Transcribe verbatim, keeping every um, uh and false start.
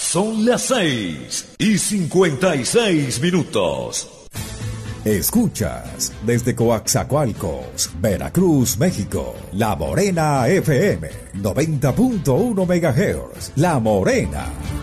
Son las seis y cincuenta y seis minutos. Escuchas desde Coaxacualcos, Veracruz, México, La Morena F M, noventa punto uno megahertz. La Morena.